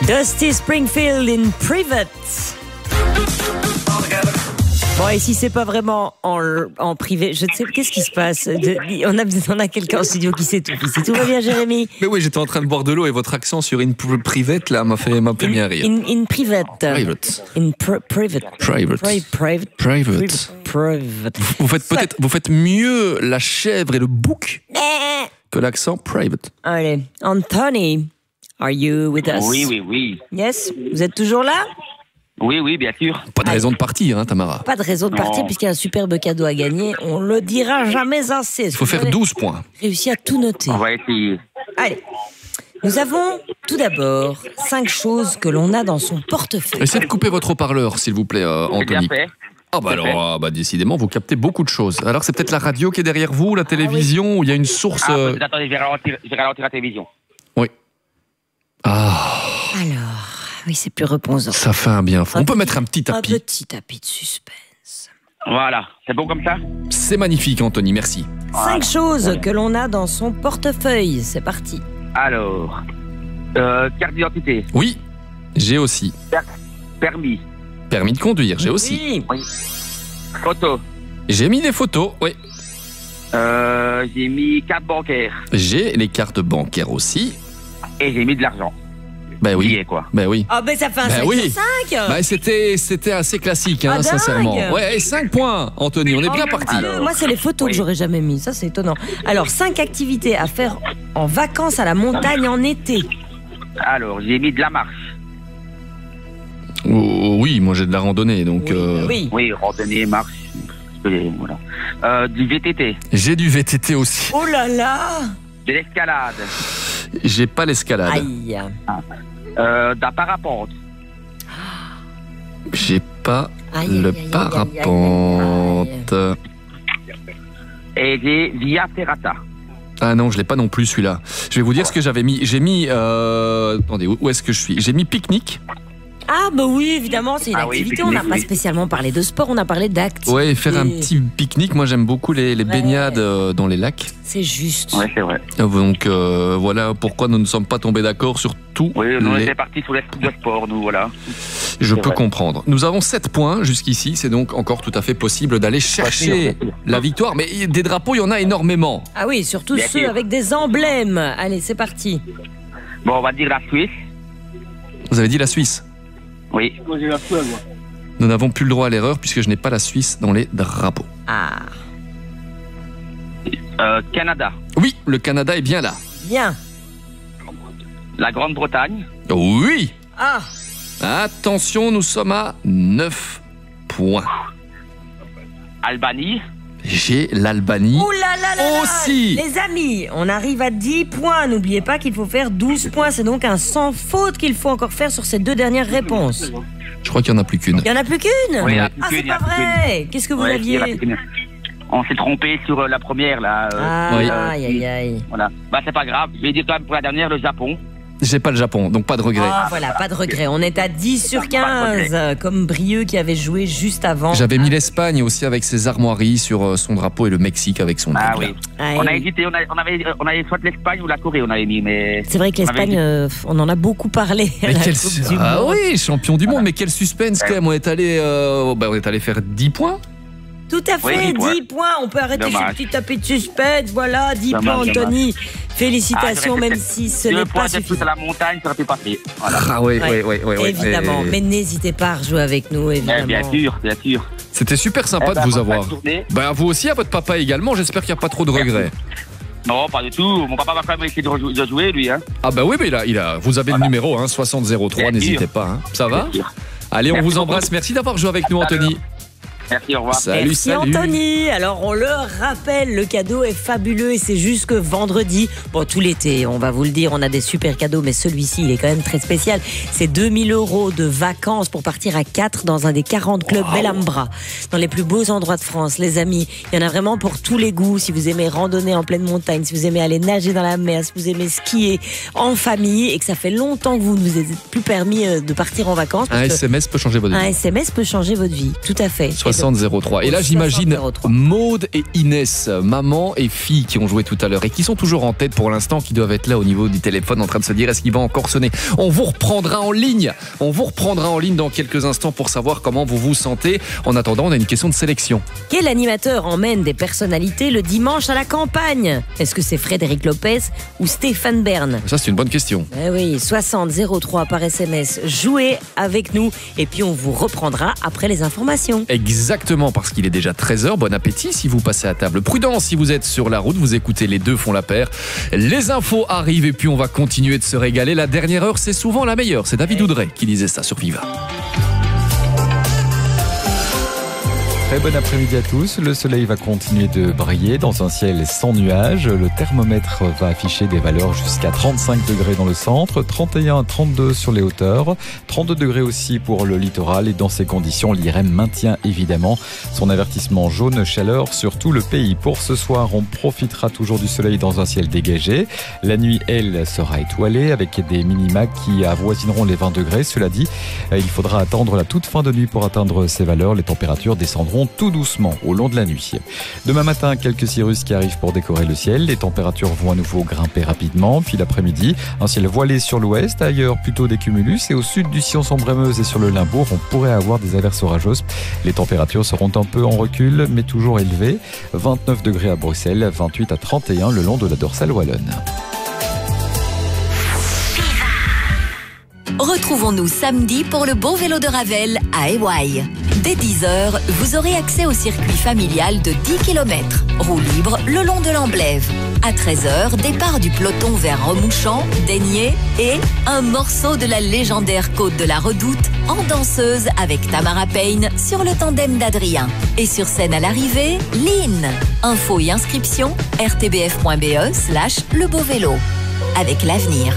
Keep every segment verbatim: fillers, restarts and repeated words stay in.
Dusty Springfield in Private. Bon, et si c'est pas vraiment en, en privé, je ne sais qu'est-ce qui se passe. De, on a, on a quelqu'un en studio qui s'étouffe ici. Tout va bien, Jérémy? Mais oui, j'étais en train de boire de l'eau et votre accent sur in private là m'a fait, m'a fait bien rire. In, in private. Private. In pr private. Private. Pri private. Private. Private. Vous faites peut-être, vous faites mieux la chèvre et le bouc que l'accent private. Allez, Anthony, are you with us? Oui, oui, oui. Yes, vous êtes toujours là? Oui, oui, bien sûr. Pas de raison de partir, hein, Tamara. Pas de raison de partir Non. puisqu'il y a un superbe cadeau à gagner. On le dira jamais assez. Il faut faire douze points. Réussi à tout noter. On va essayer. Allez, nous avons tout d'abord cinq choses que l'on a dans son portefeuille. Essayez de couper votre haut-parleur, s'il vous plaît, euh, C'est bien Anthony. fait. Ah bah C'est alors, fait. ah bah décidément, vous captez beaucoup de choses. Alors c'est peut-être la radio qui est derrière vous, la télévision, où il y a une source... Ah, euh, attendez, je vais, ralentir, je vais ralentir la télévision. Oui. Ah, Alors, oui, c'est plus reposant. ça fait un bien fou. Un On peut petit- mettre un petit Un tapis. petit tapis de suspense. Voilà. C'est bon comme ça? C'est magnifique, Anthony, merci. Cinq choses que l'on a dans son portefeuille. C'est parti. Alors, euh, carte d'identité, Oui, j'ai aussi. permis, Permis de conduire, j'ai aussi. Oui. photo, J'ai mis des photos, oui. euh, j'ai mis carte bancaire J'ai les cartes bancaires aussi. et j'ai mis de l'argent. Ben oui. Billet, quoi. Ben oui. Ah ben ça fait un Ben cinq oui. sur cinq. Ben c'était, c'était assez classique, hein, Ah, dingue. sincèrement. Ouais, et cinq points, Anthony, on est bien Oh, parti. mon Dieu, moi, c'est les photos que Oui. j'aurais jamais mis. Ça, c'est étonnant. Alors, cinq activités à faire en vacances à la montagne en été. Alors, j'ai mis de la marche. Oh, oui, moi j'ai de la randonnée, donc Oui, euh, oui. Oui, randonnée, marche. euh, Voilà. Euh, du V T T, j'ai du V T T aussi. Oh là là. de l'escalade, J'ai pas l'escalade. Aïe. euh, de la parapente, J'ai pas Aïe, le aïe, aïe, aïe, parapente. et j'ai Via Ferrata. Ah non, je l'ai pas non plus celui-là. Je vais vous dire ce que j'avais mis. J'ai mis. Euh... Attendez, où où est-ce que je suis? J'ai mis pique-nique. Ah bah oui, évidemment, c'est une Ah oui, activité. On n'a pique-nique, pas oui. spécialement parlé de sport, on a parlé d'activité. Ouais, faire un petit pique-nique. Moi, j'aime beaucoup les, les Ouais. baignades euh, dans les lacs. C'est juste. Ouais, c'est vrai. Donc euh, voilà pourquoi nous ne sommes pas tombés d'accord sur tout. Oui, nous, on les... était partis sur les trucs de sport, nous, voilà. Je c'est peux vrai. comprendre. Nous avons sept points jusqu'ici. C'est donc encore tout à fait possible d'aller chercher Facile. la victoire. Mais des drapeaux, il y en a énormément. Ah oui, surtout Bien ceux sûr. avec des emblèmes. Allez, c'est parti. Bon, on va dire la Suisse. Vous avez dit la Suisse. Oui. Nous n'avons plus le droit à l'erreur puisque je n'ai pas la Suisse dans les drapeaux. Ah, Euh, Canada. Oui, le Canada est bien là. bien. La Grande-Bretagne. Oui. Ah, Attention, nous sommes à neuf points. Albanie. J'ai l'Albanie. oh là là là là. Aussi. Les amis, on arrive à dix points. N'oubliez pas qu'il faut faire douze points. C'est donc un sans faute qu'il faut encore faire sur ces deux dernières réponses. Je crois qu'il n'y en a plus qu'une. Il n'y en a plus qu'une. Oui, il y en a plus Ah, qu'une, c'est il y en a pas plus qu'une. vrai. Qu'est-ce que vous Ouais, il y en a aviez? plus qu'une. On s'est trompé sur euh, la première, là. euh, Ah, Oui. aïe, aïe, aïe. Voilà. Bah, c'est pas grave. Je vais dire quand même pour la dernière, le Japon. J'ai pas le Japon, donc pas de regret. Ah, voilà, pas de regret. On est à dix sur Pas de quinze, regret. comme Brieux qui avait joué juste avant. J'avais mis l'Espagne aussi avec ses armoiries sur euh, son drapeau et le Mexique avec son Ah aigle. oui. Ah, On a oui. hésité, on, a, on avait, on avait soit l'Espagne ou la Corée, on avait mis, mais. C'est vrai que on avait l'Espagne, dit- euh, on en a beaucoup parlé. à Mais la quel Coupe du ah Monde. oui, champion du monde, mais quel suspense quand même. On est allé, euh, bah, on est allé faire dix points. Tout à fait, Oui, dix ouais. points. On peut arrêter Dommage. ce petit tapis de suspense. Voilà, dix Dommage, points, dommage. Anthony. Félicitations, Ah, même j'aurais si ce Deux n'est points bah, pas de plus suffisant. à la montagne, ça aurait pu passer. Voilà. Ah oui, Ouais. oui, oui, oui. Évidemment, mais n'hésitez pas à rejouer avec nous, Eh, évidemment. bien sûr, bien sûr. C'était super sympa Eh ben, de vous bonne avoir. fin de journée. Bah vous aussi, à votre papa également. J'espère qu'il n'y a pas trop de regrets. Non, pas du tout. Mon papa va quand même essayer de, rejou- de jouer, lui. Hein. Ah bah oui, mais il a, il a, vous avez Voilà. le numéro, hein, soixante zéro trois, Bien n'hésitez sûr. pas. Hein. Ça va? Bien sûr. Allez, on Merci vous embrasse. beaucoup. Merci d'avoir joué avec nous, Anthony. Merci, au revoir. Salut, Merci salut. Anthony. Alors on le rappelle, le cadeau est fabuleux et c'est jusque vendredi. Bon, tout l'été, on va vous le dire, on a des super cadeaux, mais celui-ci, il est quand même très spécial. C'est deux mille euros de vacances pour partir à quatre dans un des quarante clubs Bellambra, dans les plus beaux endroits de France, les amis. Il y en a vraiment pour tous les goûts. Si vous aimez randonner en pleine montagne, si vous aimez aller nager dans la mer, si vous aimez skier en famille et que ça fait longtemps que vous ne vous êtes plus permis euh, de partir en vacances. Un parce que S M S peut changer votre un vie. S M S peut changer votre vie, tout à fait. Et soixante zéro trois. Et là, j'imagine Maude et Inès, maman et fille qui ont joué tout à l'heure et qui sont toujours en tête pour l'instant, qui doivent être là au niveau du téléphone en train de se dire est-ce qu'il va encore sonner. On vous reprendra en ligne. On vous reprendra en ligne dans quelques instants pour savoir comment vous vous sentez. En attendant, on a une question de sélection. Quel animateur emmène des personnalités le dimanche à la campagne? Est-ce que c'est Frédéric Lopez ou Stéphane Bern? Ça, c'est une bonne question. Eh oui, soixante zéro trois par S M S. Jouez avec nous et puis on vous reprendra après les informations. Exactement, parce qu'il est déjà treize heures. Bon appétit si vous passez à table. Prudence si vous êtes sur la route. Vous écoutez Les Deux font la paire. Les infos arrivent et puis on va continuer de se régaler. La dernière heure, c'est souvent la meilleure. C'est David Oudrey qui disait ça sur Viva. Très bon après-midi à tous. Le soleil va continuer de briller dans un ciel sans nuages. Le thermomètre va afficher des valeurs jusqu'à trente-cinq degrés dans le centre, trente et un à trente-deux sur les hauteurs, trente-deux degrés aussi pour le littoral. Et dans ces conditions, l'I R E M maintient évidemment son avertissement jaune chaleur sur tout le pays. Pour ce soir, on profitera toujours du soleil dans un ciel dégagé. La nuit, elle, sera étoilée avec des minima qui avoisineront les vingt degrés. Cela dit, il faudra attendre la toute fin de nuit pour atteindre ces valeurs. Les températures descendront tout doucement au long de la nuit. Demain matin, quelques cirrus qui arrivent pour décorer le ciel. Les températures vont à nouveau grimper rapidement. Puis l'après-midi, un ciel voilé sur l'ouest, ailleurs plutôt des cumulus. Et au sud du Sion-Sambre-Meuse et sur le Limbourg, on pourrait avoir des averses orageuses. Les températures seront un peu en recul, mais toujours élevées. vingt-neuf degrés à Bruxelles, vingt-huit à trente et un le long de la dorsale wallonne. Retrouvons-nous samedi pour le beau vélo de Ravel à Éwaille. Dès dix heures, vous aurez accès au circuit familial de dix kilomètres, roue libre le long de l'Amblève. À treize heures, départ du peloton vers Remouchant, Daigné et un morceau de la légendaire côte de la Redoute en danseuse avec Tamara Payne sur le tandem d'Adrien. Et sur scène à l'arrivée, Lynn. Infos et inscriptions, r t b f point b e slash le beau vélo. Avec l'avenir.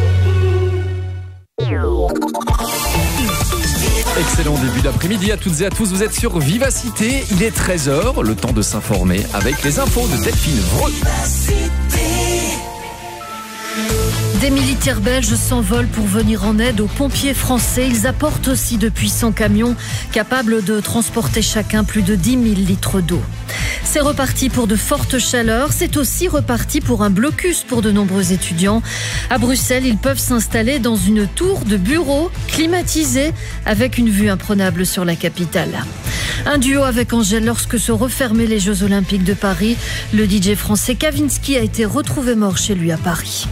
Excellent début d'après-midi à toutes et à tous. Vous êtes sur Vivacité. Il est treize heures. Le temps de s'informer avec les infos de Delphine Vreux. Des militaires belges s'envolent pour venir en aide aux pompiers français. Ils apportent aussi de puissants camions capables de transporter chacun plus de dix mille litres d'eau. C'est reparti pour de fortes chaleurs. C'est aussi reparti pour un blocus pour de nombreux étudiants. À Bruxelles, ils peuvent s'installer dans une tour de bureau climatisée avec une vue imprenable sur la capitale. Un duo avec Angèle lorsque se refermaient les Jeux Olympiques de Paris. Le D J français Kavinsky a été retrouvé mort chez lui à Paris.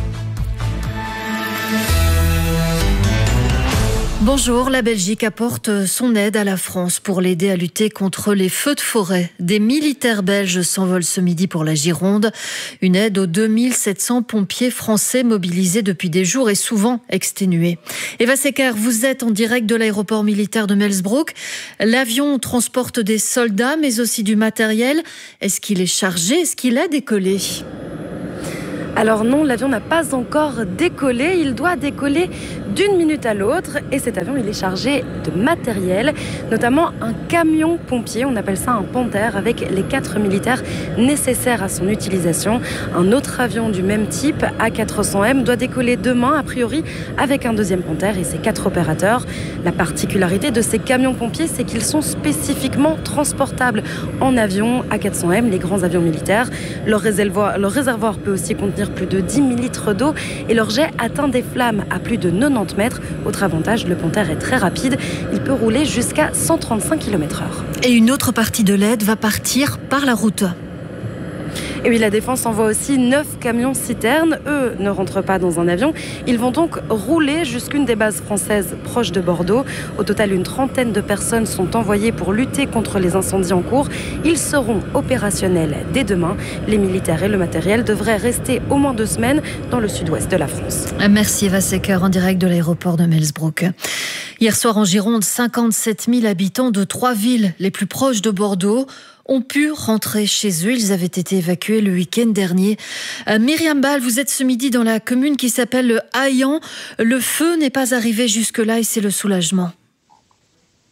Bonjour, la Belgique apporte son aide à la France pour l'aider à lutter contre les feux de forêt. Des militaires belges s'envolent ce midi pour la Gironde. Une aide aux deux mille sept cents pompiers français mobilisés depuis des jours et souvent exténués. Eva Secker, vous êtes en direct de l'aéroport militaire de Melsbroek. L'avion transporte des soldats mais aussi du matériel. Est-ce qu'il est chargé? Est-ce qu'il a décollé? Alors non, l'avion n'a pas encore décollé. Il doit décoller d'une minute à l'autre. Et cet avion, il est chargé de matériel, notamment un camion pompier. On appelle ça un Panther, avec les quatre militaires nécessaires à son utilisation. Un autre avion du même type, A quatre cents M, doit décoller demain, a priori, avec un deuxième Panther et ses quatre opérateurs. La particularité de ces camions pompiers, c'est qu'ils sont spécifiquement transportables en avion A quatre cents M, les grands avions militaires. Leur réservoir, leur réservoir peut aussi contenir plus de dix mille litres d'eau et leur jet atteint des flammes à plus de quatre-vingt-dix mètres. Autre avantage, le Panther est très rapide. Il peut rouler jusqu'à cent trente-cinq kilomètres heure. Et une autre partie de l'aide va partir par la route. Et oui, la Défense envoie aussi neuf camions citernes. Eux ne rentrent pas dans un avion. Ils vont donc rouler jusqu'une des bases françaises proches de Bordeaux. Au total, une trentaine de personnes sont envoyées pour lutter contre les incendies en cours. Ils seront opérationnels dès demain. Les militaires et le matériel devraient rester au moins deux semaines dans le sud-ouest de la France. Merci Eva Secker en direct de l'aéroport de Melsbroek. Hier soir en Gironde, cinquante-sept mille habitants de trois villes les plus proches de Bordeaux ont pu rentrer chez eux. Ils avaient été évacués le week-end dernier. Euh, Myriam Ball, vous êtes ce midi dans la commune qui s'appelle Haillan. Le feu n'est pas arrivé jusque-là et c'est le soulagement.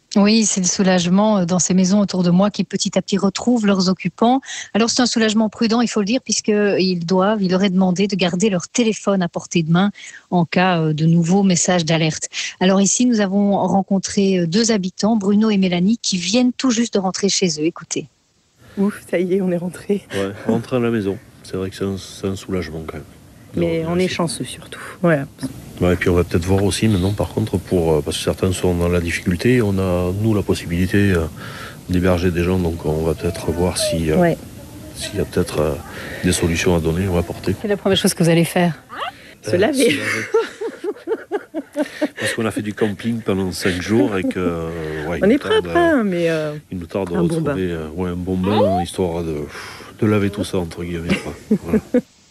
Oui, c'est le soulagement dans ces maisons autour de moi qui petit à petit retrouvent leurs occupants. Alors c'est un soulagement prudent, il faut le dire, puisqu'ils doivent, il leur est demandé de garder leur téléphone à portée de main en cas de nouveaux messages d'alerte. Alors ici, nous avons rencontré deux habitants, Bruno et Mélanie, qui viennent tout juste de rentrer chez eux. Écoutez. Ouf, ça y est, on est rentré. Ouais, rentrer à la maison. C'est vrai que c'est un, c'est un soulagement quand même. Mais on est chanceux surtout. Voilà. Ouais, et puis on va peut-être voir aussi maintenant, par contre, pour, parce que certains sont dans la difficulté, on a, nous, la possibilité euh, d'héberger des gens, donc on va peut-être voir si, euh, ouais. s'il y a peut-être euh, des solutions à donner ou à apporter. C'est la première chose que vous allez faire. Se euh, laver. Se laver. Parce qu'on a fait du camping pendant cinq jours et que... Euh, ouais, on est prêt après, euh, mais... Euh, il nous tarde de retrouver euh, ouais, un bon bain, histoire de, de laver tout ça, entre guillemets. Voilà.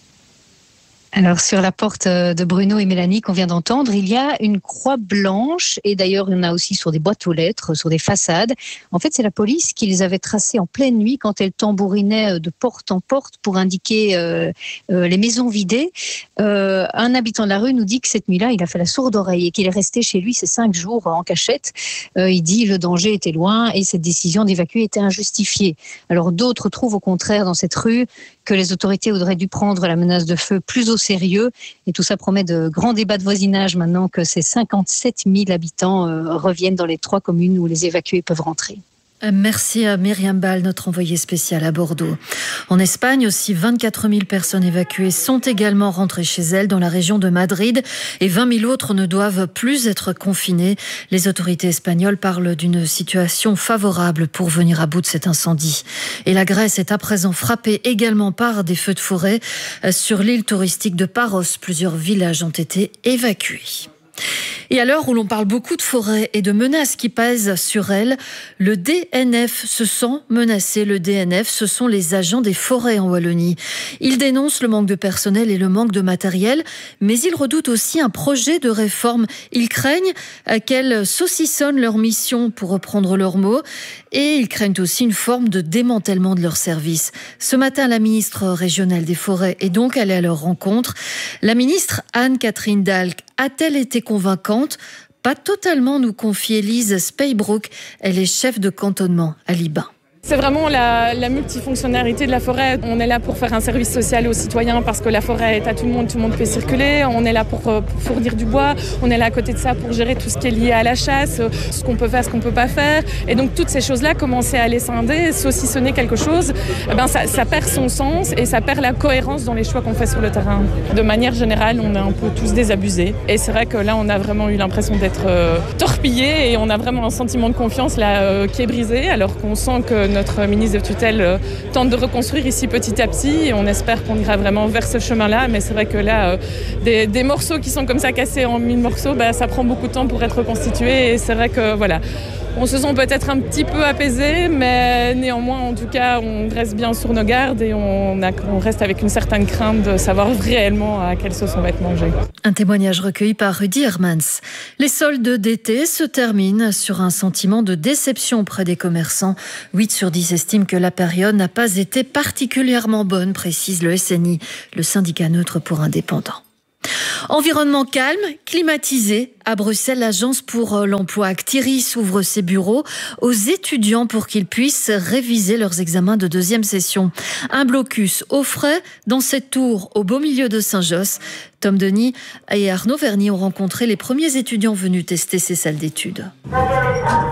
Alors sur la porte de Bruno et Mélanie qu'on vient d'entendre, il y a une croix blanche et d'ailleurs il y en a aussi sur des boîtes aux lettres, sur des façades. En fait c'est la police qui les avait tracées en pleine nuit quand elle tambourinait de porte en porte pour indiquer euh, euh, les maisons vidées. Euh, un habitant de la rue nous dit que cette nuit-là il a fait la sourde oreille et qu'il est resté chez lui ces cinq jours en cachette. Euh, il dit le danger était loin et cette décision d'évacuer était injustifiée. Alors d'autres trouvent au contraire dans cette rue que les autorités auraient dû prendre la menace de feu plus au sérieux. Et tout ça promet de grands débats de voisinage maintenant que ces cinquante-sept mille habitants euh, reviennent dans les trois communes où les évacués peuvent rentrer. Merci à Myriam Ball, notre envoyée spéciale à Bordeaux. En Espagne aussi, vingt-quatre mille personnes évacuées sont également rentrées chez elles dans la région de Madrid et vingt mille autres ne doivent plus être confinées. Les autorités espagnoles parlent d'une situation favorable pour venir à bout de cet incendie. Et la Grèce est à présent frappée également par des feux de forêt. Sur l'île touristique de Paros, plusieurs villages ont été évacués. Et à l'heure où l'on parle beaucoup de forêts et de menaces qui pèsent sur elles, le D N F se sent menacé. Le D N F, ce sont les agents des forêts en Wallonie. Ils dénoncent le manque de personnel et le manque de matériel, mais ils redoutent aussi un projet de réforme. Ils craignent qu'elle saucissonne leur mission, pour reprendre leurs mots, et ils craignent aussi une forme de démantèlement de leurs services. Ce matin, la ministre régionale des Forêts est donc allée à leur rencontre. La ministre Anne-Catherine Dalk a-t-elle été convaincante ? Pas totalement, nous confie Elise Speybrook. Elle est chef de cantonnement à Liban. C'est vraiment la, la multifonctionnalité de la forêt. On est là pour faire un service social aux citoyens parce que la forêt est à tout le monde, tout le monde peut circuler. On est là pour, pour fournir du bois. On est là à côté de ça pour gérer tout ce qui est lié à la chasse, ce qu'on peut faire, ce qu'on ne peut pas faire. Et donc toutes ces choses-là, commencer à les scinder, saucissonner quelque chose, eh ben ça, ça perd son sens et ça perd la cohérence dans les choix qu'on fait sur le terrain. De manière générale, on est un peu tous désabusés. Et c'est vrai que là, on a vraiment eu l'impression d'être euh, torpillés et on a vraiment un sentiment de confiance là euh, qui est brisé, alors qu'on sent que notre ministre de tutelle euh, tente de reconstruire ici petit à petit et on espère qu'on ira vraiment vers ce chemin-là. Mais c'est vrai que là, euh, des, des morceaux qui sont comme ça cassés en mille morceaux, bah, ça prend beaucoup de temps pour être reconstitué et c'est vrai que voilà, on se sent peut-être un petit peu apaisé, mais néanmoins, en tout cas, on reste bien sur nos gardes et on, a, on reste avec une certaine crainte de savoir réellement à quelle sauce on va être mangé. Un témoignage recueilli par Rudy Hermans. Les soldes d'été se terminent sur un sentiment de déception auprès des commerçants. huit sur dix estiment que la période n'a pas été particulièrement bonne, précise le S N I, le syndicat neutre pour indépendants. Environnement calme, climatisé. À Bruxelles, l'agence pour l'emploi Actiris ouvre ses bureaux aux étudiants pour qu'ils puissent réviser leurs examens de deuxième session. Un blocus au frais dans cette tour au beau milieu de Saint-Josse. Tom Denis et Arnaud Verny ont rencontré les premiers étudiants venus tester ces salles d'études.